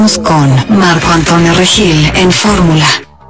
Con Marco Antonio Regil en Fórmula.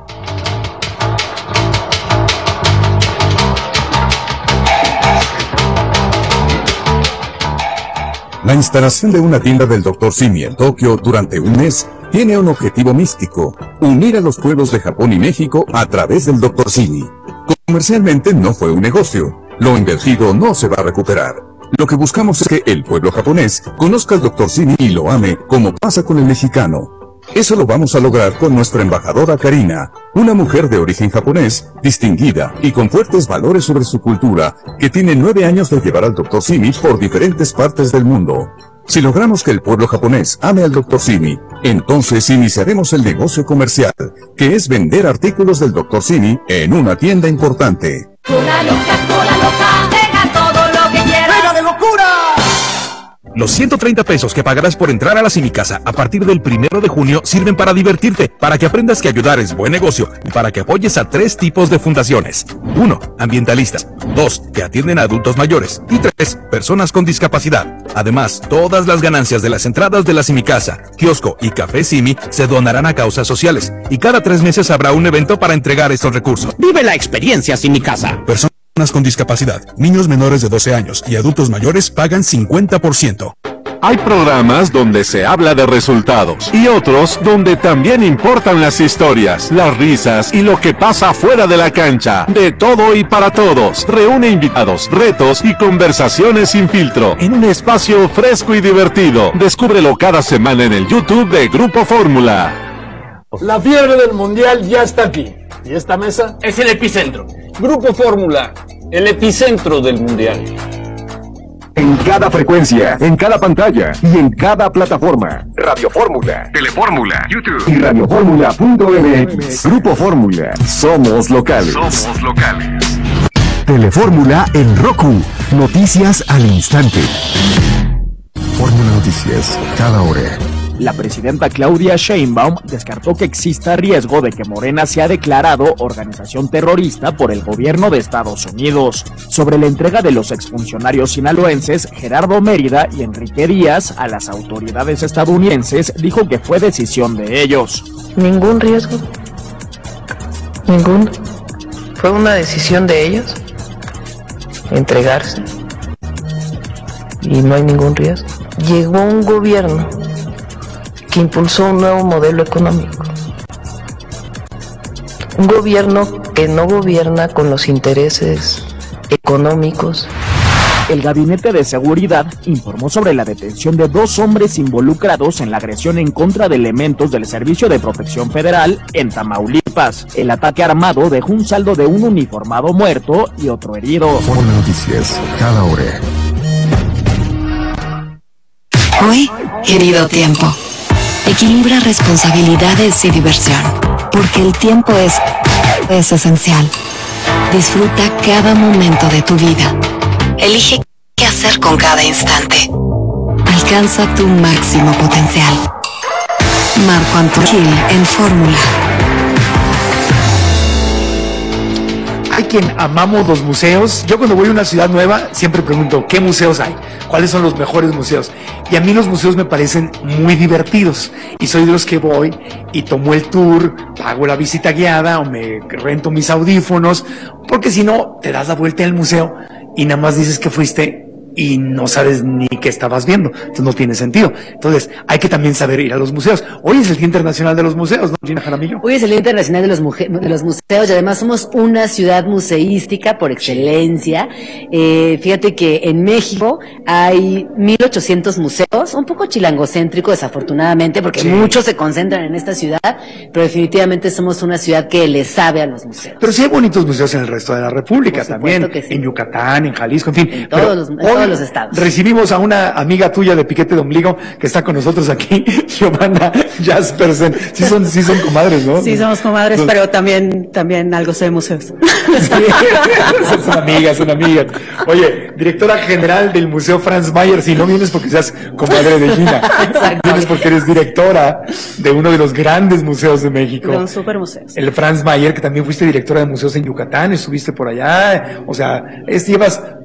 La instalación de una tienda del Dr. Simi en Tokio durante un mes tiene un objetivo místico: unir a los pueblos de Japón y México a través del Dr. Simi. Comercialmente no fue un negocio. Lo invertido no se va a recuperar. Lo que buscamos es que el pueblo japonés conozca al Dr. Simi y lo ame como pasa con el mexicano. Eso lo vamos a lograr con nuestra embajadora Karina, una mujer de origen japonés, distinguida y con fuertes valores sobre su cultura, que tiene 9 años de llevar al Dr. Simi por diferentes partes del mundo. Si logramos que el pueblo japonés ame al Dr. Simi, entonces iniciaremos el negocio comercial, que es vender artículos del Dr. Simi en una tienda importante. Una loca, deja todo lo que quieras. ¡Venga de locura! Los 130 pesos que pagarás por entrar a la Simicasa a partir del 1 de junio sirven para divertirte, para que aprendas que ayudar es buen negocio y para que apoyes a 3 tipos de fundaciones. 1. Ambientalistas. 2. Que atienden a adultos mayores. Y 3. Personas con discapacidad. Además, todas las ganancias de las entradas de la Simicasa, kiosco y café Simi se donarán a causas sociales. Y cada 3 meses habrá un evento para entregar estos recursos. Vive la experiencia Simicasa. Personas con discapacidad, niños menores de 12 años y adultos mayores pagan 50%. Hay programas donde se habla de resultados y otros donde también importan las historias, las risas y lo que pasa fuera de la cancha. De todo y para todos. Reúne invitados, retos y conversaciones sin filtro en un espacio fresco y divertido. Descúbrelo cada semana en el YouTube de Grupo Fórmula. La fiebre del mundial ya está aquí. ¿Y esta mesa? Es el epicentro. Grupo Fórmula, el epicentro del mundial. En cada frecuencia, en cada pantalla y en cada plataforma. Radio Fórmula, Telefórmula, YouTube y radioformula.mx. Grupo Fórmula, somos locales. Somos locales. Telefórmula en Roku. Noticias al instante. Fórmula Noticias, cada hora. La presidenta Claudia Sheinbaum descartó que exista riesgo de que Morena sea declarado organización terrorista por el gobierno de Estados Unidos. Sobre la entrega de los exfuncionarios sinaloenses Gerardo Mérida y Enrique Díaz a las autoridades estadounidenses, dijo que fue decisión de ellos. Ningún riesgo. Ninguno. Fue una decisión de ellos entregarse. Y no hay ningún riesgo. Llegó un gobierno que impulsó un nuevo modelo económico. Un gobierno que no gobierna con los intereses económicos. El Gabinete de Seguridad informó sobre la detención de 2 hombres involucrados en la agresión en contra de elementos del Servicio de Protección Federal en Tamaulipas. El ataque armado dejó un saldo de un uniformado muerto y otro herido. Fórmula Noticias, cada hora. Hoy, querido tiempo, equilibra responsabilidades y diversión, porque el tiempo es esencial. Disfruta cada momento de tu vida. Elige qué hacer con cada instante. Alcanza tu máximo potencial. Marco Antonio Regil en Fórmula. Hay quien amamos los museos. Yo cuando voy a una ciudad nueva siempre pregunto ¿qué museos hay? ¿Cuáles son los mejores museos? Y a mí los museos me parecen muy divertidos. Y soy de los que voy y tomo el tour, pago la visita guiada o me rento mis audífonos, porque si no te das la vuelta al museo y nada más dices que fuiste y no sabes ni qué estabas viendo, entonces no tiene sentido. Entonces hay que también saber ir a los museos. Hoy es el Día Internacional de los Museos, ¿no, Gina Jaramillo? Hoy es el Día Internacional de los Museos y además somos una ciudad museística por excelencia. Fíjate que en México hay 1,800 museos, un poco chilangocéntrico desafortunadamente porque muchos se concentran en esta ciudad, pero definitivamente somos una ciudad que le sabe a los museos. Pero sí hay bonitos museos en el resto de la República también, sí. En Yucatán, en Jalisco, en fin. En todos los estados. Recibimos a una amiga tuya de piquete de ombligo que está con nosotros aquí, Giovanna Jaspersen. Sí son comadres, ¿no? Sí, somos comadres, pero también algo sé de museos. Sí, son amigas. Oye, directora general del Museo Franz Mayer, si no vienes porque seas comadre de Gina, vienes porque eres directora de uno de los grandes museos de México. De un super museo. El Franz Mayer, que también fuiste directora de museos en Yucatán, estuviste por allá, o sea, llevas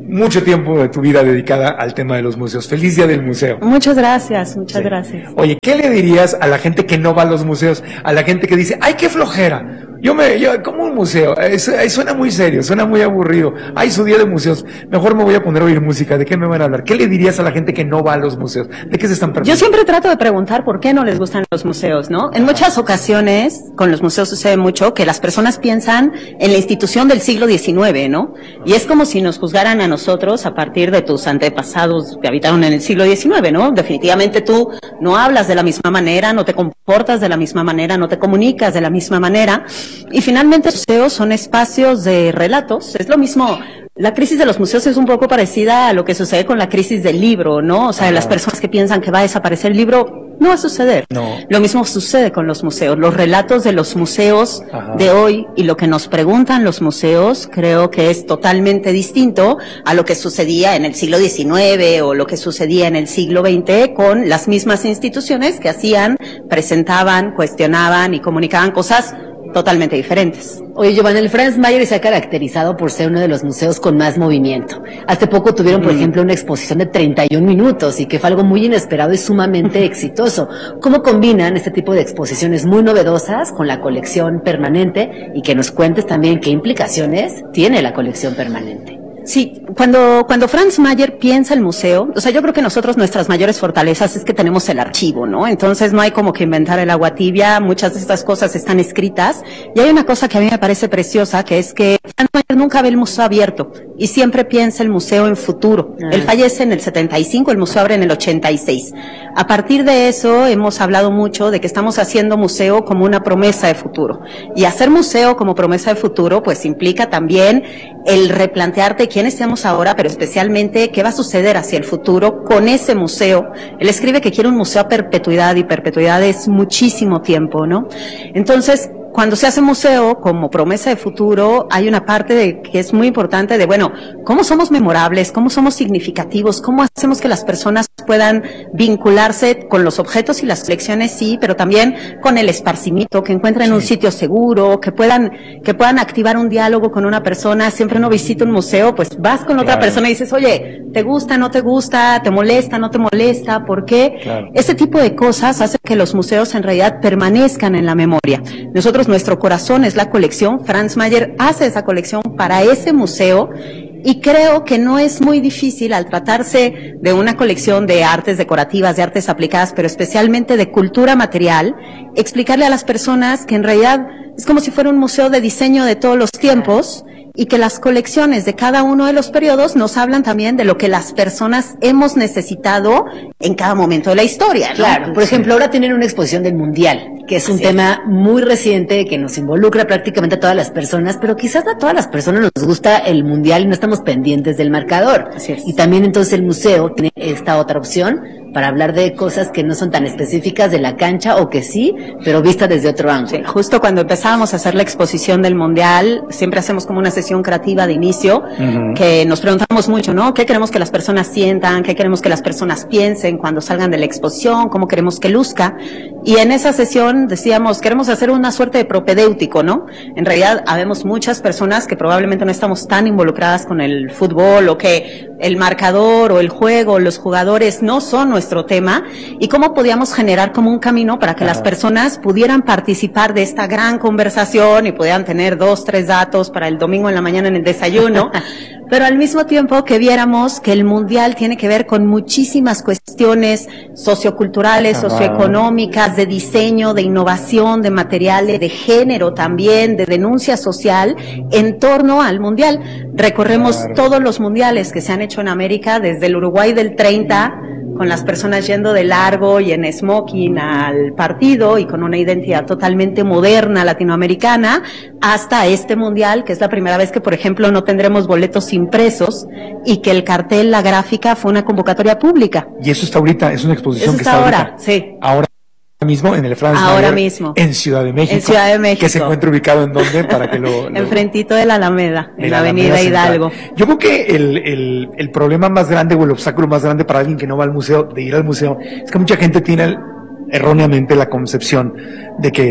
mucho tiempo de tu vida dedicada al tema de los museos. Feliz Día del Museo. Muchas gracias, muchas gracias. Oye, ¿qué le dirías a la gente que no va a los museos? A la gente que dice, ¡ay, qué flojera! Yo como un museo, suena muy serio, suena muy aburrido. Ay, su día de museos, mejor me voy a poner a oír música. ¿De qué me van a hablar? ¿Qué le dirías a la gente que no va a los museos? ¿De qué se están perdiendo? Yo siempre trato de preguntar por qué no les gustan los museos, ¿no? En muchas ocasiones, con los museos sucede mucho que las personas piensan en la institución del siglo XIX, ¿no? Y es como si nos juzgaran a nosotros a partir de tus antepasados que habitaron en el siglo XIX, ¿no? Definitivamente tú no hablas de la misma manera, no te comportas de la misma manera, no te comunicas de la misma manera. Y finalmente los museos son espacios de relatos, es lo mismo. La crisis de los museos es un poco parecida a lo que sucede con la crisis del libro, ¿no? O sea, las personas que piensan que va a desaparecer el libro, no va a suceder. No. Lo mismo sucede con los museos. Los relatos de los museos de hoy y lo que nos preguntan los museos, creo que es totalmente distinto a lo que sucedía en el siglo XIX o lo que sucedía en el siglo XX con las mismas instituciones que hacían, presentaban, cuestionaban y comunicaban cosas totalmente diferentes. Oye, Giovanna, el Franz Mayer se ha caracterizado por ser uno de los museos con más movimiento. Hace poco tuvieron, por ejemplo, una exposición de 31 minutos y que fue algo muy inesperado y sumamente exitoso. ¿Cómo combinan este tipo de exposiciones muy novedosas con la colección permanente? Y que nos cuentes también qué implicaciones tiene la colección permanente. Sí, cuando Franz Mayer piensa el museo, o sea, yo creo que nosotros nuestras mayores fortalezas es que tenemos el archivo, ¿no? Entonces no hay como que inventar el agua tibia, muchas de estas cosas están escritas, y hay una cosa que a mí me parece preciosa, que es que Franz Mayer nunca ve el museo abierto, y siempre piensa el museo en futuro. Él fallece en el 75, el museo abre en el 86. A partir de eso hemos hablado mucho de que estamos haciendo museo como una promesa de futuro, y hacer museo como promesa de futuro, pues implica también el replantearte quiénes seamos ahora, pero especialmente qué va a suceder hacia el futuro con ese museo. Él escribe que quiere un museo a perpetuidad y perpetuidad es muchísimo tiempo, ¿no? Entonces, cuando se hace museo como promesa de futuro, hay una parte que es muy importante de, bueno, ¿cómo somos memorables? ¿Cómo somos significativos? ¿Cómo hacemos que las personas puedan vincularse con los objetos y las colecciones? Sí, pero también con el esparcimiento, que encuentren un sitio seguro, que puedan activar un diálogo con una persona. Siempre uno visita un museo, pues vas con otra persona y dices, oye, ¿te gusta, no te gusta? ¿Te molesta, no te molesta? ¿Por qué? Claro. Ese tipo de cosas hacen que los museos en realidad permanezcan en la memoria. Nosotros, nuestro corazón es la colección. Franz Mayer hace esa colección para ese museo y creo que no es muy difícil al tratarse de una colección de artes decorativas, de artes aplicadas, pero especialmente de cultura material, explicarle a las personas que en realidad es como si fuera un museo de diseño de todos los tiempos y que las colecciones de cada uno de los periodos nos hablan también de lo que las personas hemos necesitado en cada momento de la historia, ¿no? Claro, por ejemplo, ahora tienen una exposición del Mundial, que es un tema muy reciente que nos involucra prácticamente a todas las personas, pero quizás a todas las personas nos gusta el Mundial y no estamos pendientes del marcador. Así es. Y también entonces el museo tiene esta otra opción para hablar de cosas que no son tan específicas de la cancha o que sí, pero vista desde otro ángulo. Sí, justo cuando empezábamos a hacer la exposición del Mundial, siempre hacemos como una sesión creativa de inicio, que nos preguntamos mucho, ¿no? ¿Qué queremos que las personas sientan? ¿Qué queremos que las personas piensen cuando salgan de la exposición? ¿Cómo queremos que luzca? Y en esa sesión decíamos, queremos hacer una suerte de propedéutico, ¿no? En realidad, habemos muchas personas que probablemente no estamos tan involucradas con el fútbol o que el marcador o el juego, los jugadores no son nuestro tema, y cómo podíamos generar como un camino para que las personas pudieran participar de esta gran conversación y pudieran tener 2, 3 datos para el domingo en la mañana en el desayuno, pero al mismo tiempo que viéramos que el Mundial tiene que ver con muchísimas cuestiones socioculturales, socioeconómicas, de diseño, de innovación, de materiales, de género también, de denuncia social en torno al Mundial. Recorremos todos los mundiales que se han hecho en América, desde el Uruguay del 30, con las personas yendo de largo y en smoking al partido y con una identidad totalmente moderna latinoamericana, hasta este mundial, que es la primera vez que, por ejemplo, no tendremos boletos impresos y que el cartel, la gráfica, fue una convocatoria pública. Y eso está ahorita, es una exposición eso que está ahora, ahorita. sí. Ahora mismo en el Franz Ahora Mayer, mismo. en Ciudad de México. En Ciudad de México. Que se encuentra ubicado en dónde para que lo enfrentito de la Alameda, en la Alameda avenida Central. Hidalgo. Yo creo que el problema más grande o el obstáculo más grande para alguien que no va al museo, de ir al museo, es que mucha gente tiene erróneamente la concepción de que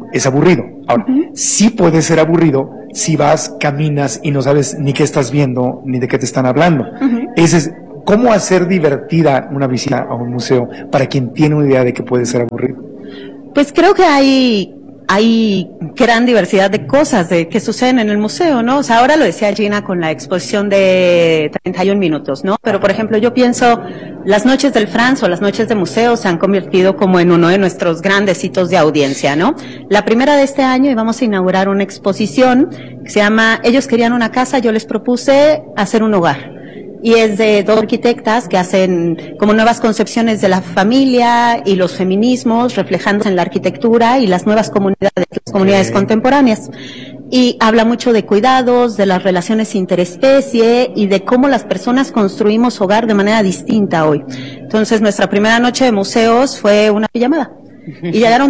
es aburrido. Ahora, sí puede ser aburrido si vas, caminas y no sabes ni qué estás viendo, ni de qué te están hablando. Ese es, ¿cómo hacer divertida una visita a un museo para quien tiene una idea de que puede ser aburrido? Pues creo que hay gran diversidad de cosas que suceden en el museo, ¿no? O sea, ahora lo decía Gina con la exposición de 31 minutos, ¿no? Pero, por ejemplo, yo pienso, las noches del Franz o las noches de museo se han convertido como en uno de nuestros grandes hitos de audiencia, ¿no? La primera de este año íbamos a inaugurar una exposición que se llama Ellos querían una casa, yo les propuse hacer un hogar. Y es de dos arquitectas que hacen como nuevas concepciones de la familia y los feminismos reflejándose en la arquitectura y las nuevas comunidades contemporáneas. Y habla mucho de cuidados, de las relaciones interespecie y de cómo las personas construimos hogar de manera distinta hoy. Entonces, nuestra primera noche de museos fue una pijamada. Y llegaron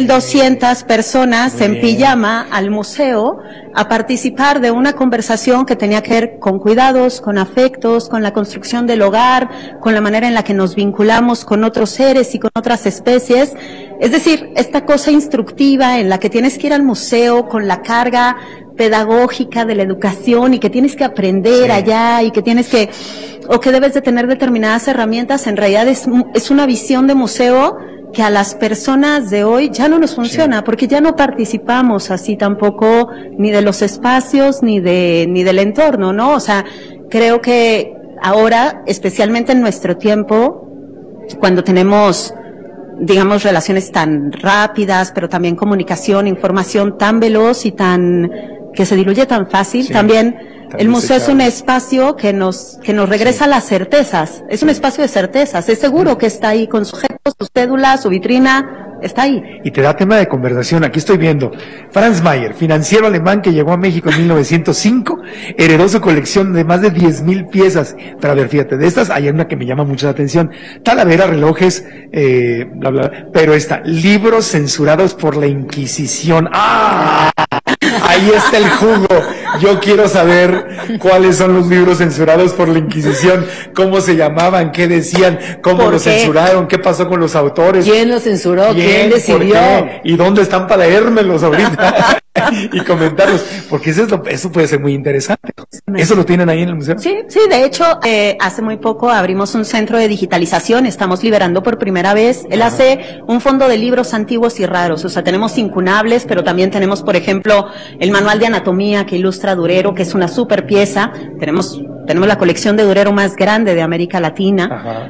3,200 personas en pijama al museo a participar de una conversación que tenía que ver con cuidados, con afectos, con la construcción del hogar, con la manera en la que nos vinculamos con otros seres y con otras especies. Es decir, esta cosa instructiva en la que tienes que ir al museo con la carga pedagógica de la educación y que tienes que aprender allá y que tienes que, o que debes de tener determinadas herramientas, en realidad es una visión de museo que a las personas de hoy ya no nos funciona, porque ya no participamos así tampoco ni de los espacios ni del entorno, ¿no? O sea, creo que ahora, especialmente en nuestro tiempo, cuando tenemos, digamos, relaciones tan rápidas, pero también comunicación, información tan veloz y que se diluye tan fácil, también el museo es un espacio que nos regresa las certezas, es un espacio de certezas, es seguro que está ahí con sujetos, su cédula, su vitrina, está ahí. Y te da tema de conversación, aquí estoy viendo, Franz Mayer, financiero alemán que llegó a México en 1905, heredó su colección de más de 10,000 piezas, pero a ver, fíjate, de estas hay una que me llama mucho la atención, Talavera, relojes, bla, bla, pero libros censurados por la Inquisición, ¡ah! Ahí está el jugo. Yo quiero saber cuáles son los libros censurados por la Inquisición, cómo se llamaban, qué decían, cómo los censuraron, qué pasó con los autores. ¿Quién los censuró? ¿Quién decidió? ¿Y dónde están para leérmelos ahorita? Y comentarlos, porque eso puede ser muy interesante. ¿Eso lo tienen ahí en el museo? Sí, de hecho, hace muy poco abrimos un centro de digitalización, estamos liberando por primera vez, él hace un fondo de libros antiguos y raros, o sea, tenemos incunables, pero también tenemos, por ejemplo, el manual de anatomía que ilustra Durero, que es una super pieza, tenemos la colección de Durero más grande de América Latina,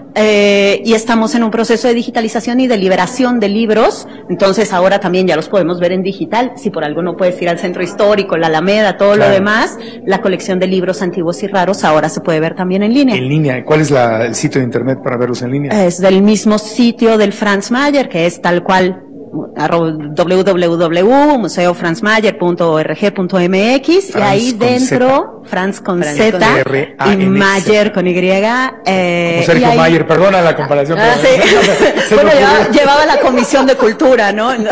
y estamos en un proceso de digitalización y de liberación de libros, entonces ahora también ya los podemos ver en digital, si por algo no puedes ir al centro histórico, la Alameda, todo lo demás, la colección de libros antiguos y raros ahora se puede ver también en línea. En línea, ¿cuál es el sitio de internet para verlos en línea? Es del mismo sitio del Franz Mayer, que es tal cual, www.museofranzmayer.org.mx y ahí dentro Franz con Z y Mayer con Y. Como Sergio Mayer, perdona la comparación. Bueno, llevaba la Comisión de Cultura, ¿no? Bueno.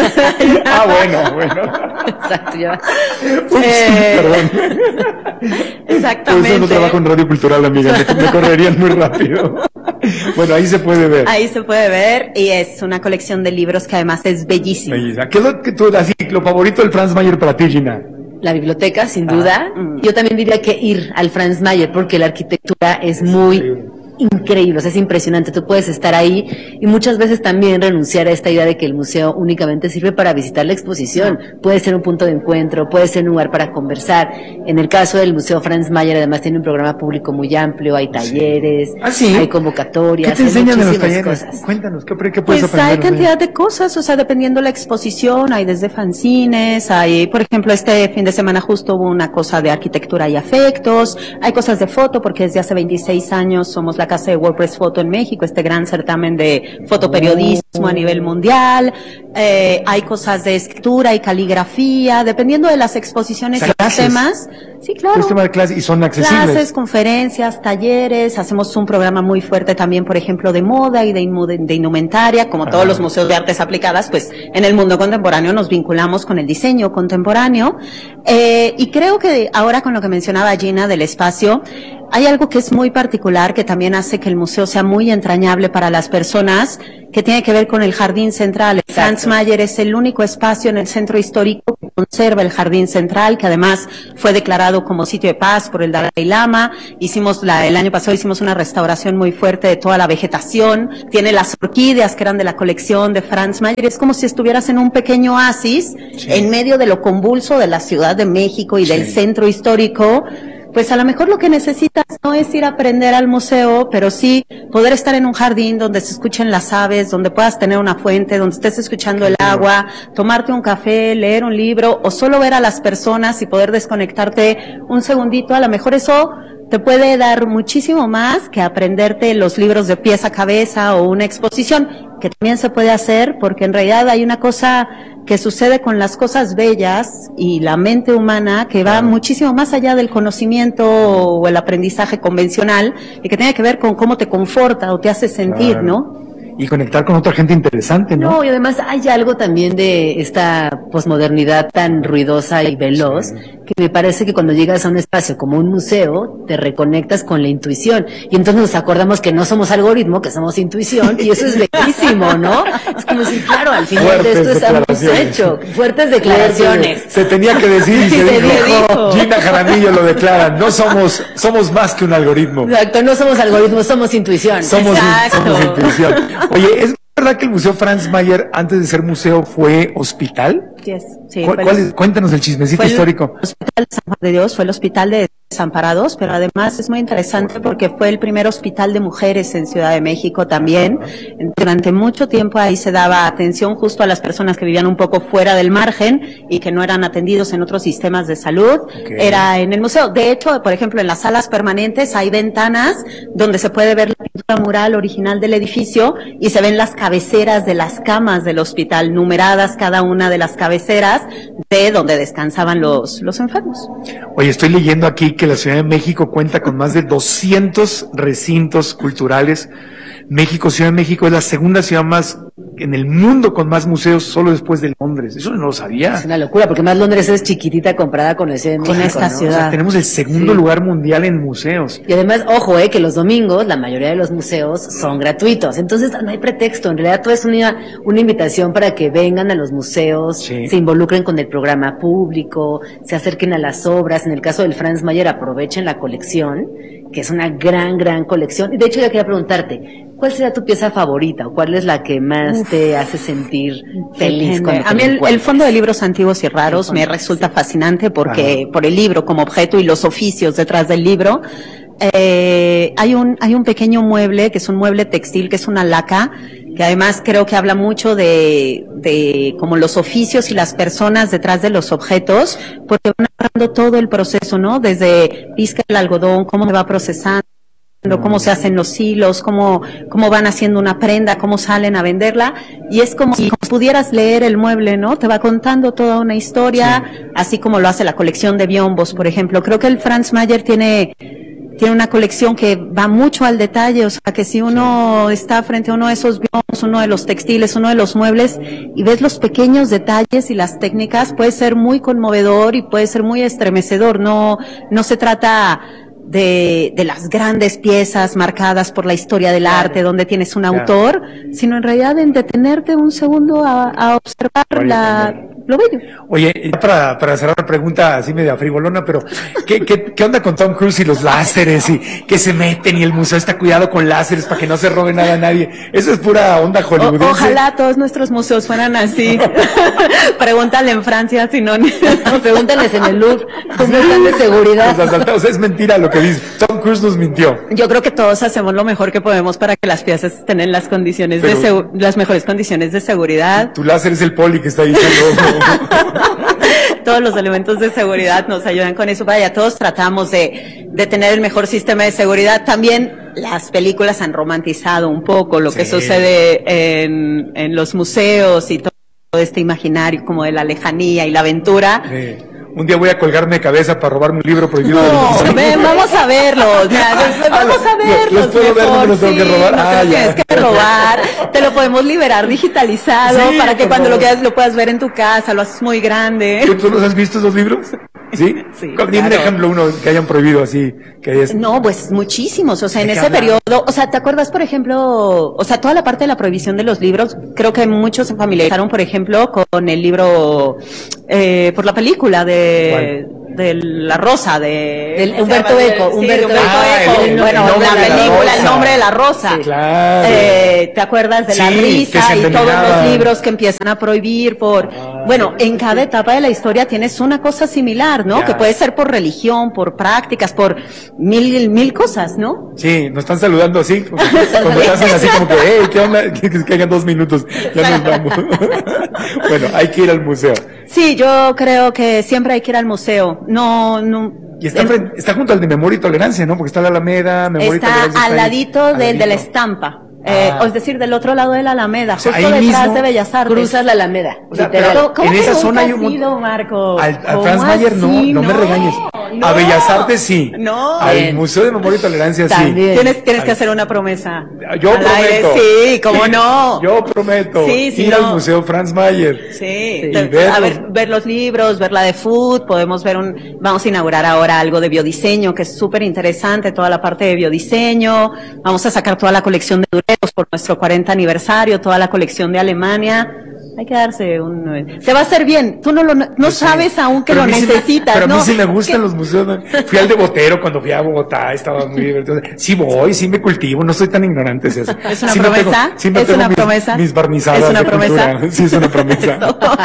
Exacto, ya. Perdón. Exactamente. Por eso no trabajo en Radio Cultural, amiga, me correrían muy rápido. Bueno, ahí se puede ver. Ahí se puede ver y es una colección de libros que además es bellísima. ¿Qué es lo que lo favorito del Franz Mayer para ti, Gina? La biblioteca, sin duda. Yo también diría que ir al Franz Mayer porque la arquitectura es muy increíble, o sea, es impresionante, tú puedes estar ahí y muchas veces también renunciar a esta idea de que el museo únicamente sirve para visitar la exposición, puede ser un punto de encuentro, puede ser un lugar para conversar. En el caso del Museo Franz Mayer además tiene un programa público muy amplio, hay talleres, hay convocatorias, ¿qué te enseñan en los talleres? Cosas. Cuéntanos, ¿qué puedes pues aprender? Hay cantidad de cosas, o sea, dependiendo la exposición, hay desde fanzines, hay, por ejemplo, este fin de semana justo hubo una cosa de arquitectura y afectos, hay cosas de foto, porque desde hace 26 años somos la casa de WordPress Foto en México, este gran certamen de fotoperiodismo a nivel mundial, hay cosas de escritura y caligrafía, dependiendo de las exposiciones y los temas. Sí, claro. Pues tema de clases y son accesibles. Clases, conferencias, talleres, hacemos un programa muy fuerte también, por ejemplo, de moda y de indumentaria, como todos los museos de artes aplicadas, pues en el mundo contemporáneo nos vinculamos con el diseño contemporáneo, y creo que ahora con lo que mencionaba Gina del espacio, hay algo que es muy particular que también hace que el museo sea muy entrañable para las personas, que tiene que ver con el jardín central. Franz Mayer es el único espacio en el centro histórico que conserva el jardín central, que además fue declarado como sitio de paz por el Dalai Lama. El año pasado hicimos una restauración muy fuerte de toda la vegetación. Tiene las orquídeas que eran de la colección de Franz Mayer. Es como si estuvieras en un pequeño oasis en medio de lo convulso de la Ciudad de México y del centro histórico. Pues a lo mejor lo que necesitas no es ir a aprender al museo, pero sí poder estar en un jardín donde se escuchen las aves, donde puedas tener una fuente, donde estés escuchando el agua, tomarte un café, leer un libro o solo ver a las personas y poder desconectarte un segundito. A lo mejor eso te puede dar muchísimo más que aprenderte los libros de pies a cabeza o una exposición, que también se puede hacer, porque en realidad hay una cosa que sucede con las cosas bellas y la mente humana que va muchísimo más allá del conocimiento o el aprendizaje convencional y que tiene que ver con cómo te conforta o te hace sentir, ¿no? Y conectar con otra gente interesante, ¿no? No, y además hay algo también de esta posmodernidad tan ruidosa y veloz, que me parece que cuando llegas a un espacio como un museo, te reconectas con la intuición. Y entonces nos acordamos que no somos algoritmo, que somos intuición, y eso es bellísimo, ¿no? Es como si, claro, al final de esto estamos hecho. Fuertes declaraciones. Se tenía que decir y se dijo. Gina Jaramillo lo declara. No somos más que un algoritmo. Exacto, no somos algoritmos, somos intuición. Somos intuición. Oye, ¿es verdad que el Museo Franz Mayer, antes de ser museo, fue hospital? Sí, cuéntanos el chismecito histórico. El Hospital San Juan de Dios fue el hospital de desamparados, pero además es muy interesante porque fue el primer hospital de mujeres en Ciudad de México también. Durante mucho tiempo ahí se daba atención justo a las personas que vivían un poco fuera del margen y que no eran atendidos en otros sistemas de salud. Era en el museo. De hecho, por ejemplo, en las salas permanentes hay ventanas donde se puede ver la pintura mural original del edificio y se ven las cabeceras de las camas del hospital, numeradas cada una de las cabeceras de donde descansaban los enfermos. Oye, estoy leyendo aquí que la Ciudad de México cuenta con más de 200 recintos culturales. Ciudad de México es la segunda ciudad más en el mundo con más museos, solo después de Londres. Eso no lo sabía. Es una locura, porque más Londres es chiquitita comparada con la Ciudad de México, con esta ciudad. O sea, tenemos el segundo lugar mundial en museos. Y además, ojo, que los domingos la mayoría de los museos son gratuitos. Entonces no hay pretexto. En realidad todo es una invitación para que vengan a los museos, se involucren con el programa público, se acerquen a las obras. En el caso del Franz Mayer, aprovechen la colección, que es una gran colección. Y de hecho yo quería preguntarte, ¿cuál será tu pieza favorita o cuál es la que más te hace sentir feliz? A mí el fondo de libros antiguos y raros me resulta fascinante porque por el libro como objeto y los oficios detrás del libro. Hay un pequeño mueble que es un mueble textil, que es una laca, que además creo que habla mucho de como los oficios y las personas detrás de los objetos, porque van narrando todo el proceso, ¿no? Desde pizca el algodón, cómo se va procesando, cómo se hacen los hilos, cómo van haciendo una prenda, cómo salen a venderla, y es como si pudieras leer el mueble, ¿no? Te va contando toda una historia, así como lo hace la colección de biombos, por ejemplo. Creo que el Franz Mayer tiene una colección que va mucho al detalle, o sea, que si uno está frente a uno de esos biombos, uno de los textiles, uno de los muebles, y ves los pequeños detalles y las técnicas, puede ser muy conmovedor y puede ser muy estremecedor. No se trata de las grandes piezas marcadas por la historia del arte, donde tienes un autor, sino en realidad en detenerte un segundo a observar lo bello. Oye, para cerrar la pregunta así media frivolona, pero ¿qué onda con Tom Cruise y los láseres y que se meten y el museo está cuidado con láseres para que no se robe nada a nadie? Eso es pura onda hollywoodense. Ojalá todos nuestros museos fueran así. Pregúntale en Francia, si no, pregúntales en el Louvre cómo están de seguridad. O sea, es mentira lo que dice. Tom Cruise nos mintió. Yo creo que todos hacemos lo mejor que podemos para que las piezas estén en las condiciones las mejores condiciones de seguridad. Tu láser es el poli que está diciendo. Todos los elementos de seguridad nos ayudan con eso. Vaya, todos tratamos de tener el mejor sistema de seguridad. También las películas han romantizado un poco lo que sucede en los museos y todo este imaginario como de la lejanía y la aventura. Un día voy a colgarme de cabeza para robarme un libro prohibido. Vamos a verlos. Vamos a verlos. ¿Los puedo ver? ¿No me los tengo que robar? No te los tienes que robar. Te lo podemos liberar digitalizado para que cuando lo quieras lo puedas ver en tu casa. Lo haces muy grande. ¿Tú los has visto esos libros? ¿Sí? Sí, Dime un ejemplo, uno que hayan prohibido así, que es... No, pues muchísimos, o sea, en ¿De qué ese hablan? periodo, o sea, ¿te acuerdas, por ejemplo, o sea, toda la parte de la prohibición de los libros? Creo que muchos se familiarizaron, por ejemplo, con el libro, por la película de La Rosa, Del Humberto Eco, Sí, Humberto de Humberto Eco. Eco. Bueno, nombre la de la película, rosa. El nombre de la rosa. Sí, claro. ¿Te acuerdas de La Sí, que Risa se y todos los envenenaban. libros que empiezan a prohibir por... Bueno, en cada etapa de la historia tienes una cosa similar, ¿no? Ya. Que puede ser por religión, por prácticas, por mil cosas, ¿no? Sí, nos están saludando así, cuando te hacen así como que, hey, ¿qué onda? Que hagan 2 minutos, ya nos vamos. Bueno, hay que ir al museo. Sí, yo creo que siempre hay que ir al museo. No. Y está junto al de Memoria y Tolerancia, ¿no? Porque está la Alameda, Memoria y Está Tolerancia. al ahí. ladito Al del de la ladito. estampa. Ah. Es decir, del otro lado de la Alameda, sea, justo ahí detrás mismo de Bellas Artes. Cruzas la Alameda. O sea, literal. pero ¿Cómo en que esa nunca zona hay has un montón- ido, Marco? Al ¿Cómo Franz Mayer no, así? no me regañes. A Bellas Artes sí. No. Al Bien. Museo de Memoria y Tolerancia sí. También. Tienes que hacer una promesa. Yo Al aire, prometo. sí, ¿cómo no? Yo prometo Sí, sí, ir no. al Museo Franz Mayer. Sí, Y a verlos. ver los libros, ver la de food, podemos ver vamos a inaugurar ahora algo de biodiseño, que es súper interesante, toda la parte de biodiseño, vamos a sacar toda la colección de Dureros por nuestro 40 aniversario, toda la colección de Alemania. Hay que darse te va a hacer bien, tú no sabes aún que Pero lo a mí sí necesitas, pero a mí ¿no? sí me gustan los museos. ¿no? Fui al de Botero cuando fui a Bogotá, estaba muy divertido. Sí voy, sí me cultivo, no soy tan ignorante. ¿Es una sí promesa? Sí me ¿Es tengo una promesa? mis barnizadas ¿Es una de promesa? cultura. Sí, es una promesa.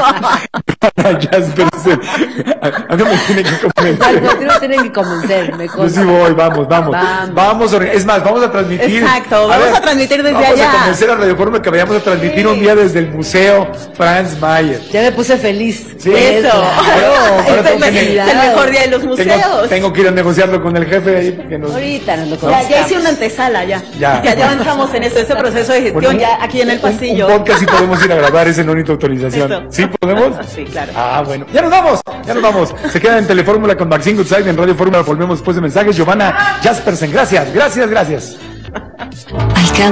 Ya, espérense. A mí me tienen que convencer. No, tú no tienes que convencer, me Yo consta. sí voy, vamos. Es más, vamos a transmitir. Exacto, vamos a transmitir desde vamos allá. Vamos a convencer a Radio Fórmula que vayamos a transmitir un día desde el Museo Franz Mayer. Ya me puse feliz. Sí, Eso. ahora Este tengo es que- el mejor día de los museos. Tengo que ir a negociarlo con el jefe ahí porque nos... Ahorita nos lo Ya contamos. hice una antesala, ya. Ya. Ya avanzamos en eso, ese proceso de gestión, Bueno, ya aquí en el pasillo. Un podcast sí podemos ir a grabar, ese no necesita autorización. Eso. ¿Sí podemos? Sí, claro. Ah, bueno. Ya nos vamos. Se quedan en Telefórmula con Maxine Goodside en Radio Fórmula. Volvemos después de mensajes. Giovanna Jaspersen, gracias. Alcanza